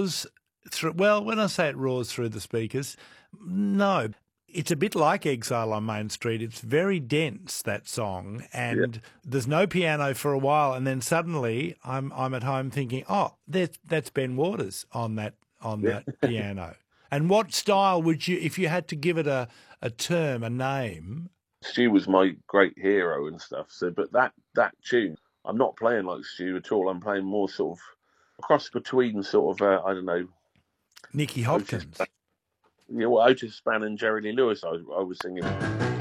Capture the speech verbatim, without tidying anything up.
roars through, well, when I say it roars through the speakers, no. It's a bit like Exile on Main Street. It's very dense, that song, and Yeah. there's no piano for a while, and then suddenly I'm I'm at home thinking, oh, that's that's Ben Waters on that on Yeah. that piano. And what style would you, if you had to give it a, a term, a name? Stu was my great hero and stuff. So, but that that tune, I'm not playing like Stu at all. I'm playing more sort of a cross between sort of uh, I don't know, Nicky Otis, Hopkins. you know, Otis Spann and Jerry Lee Lewis. I was, I was singing.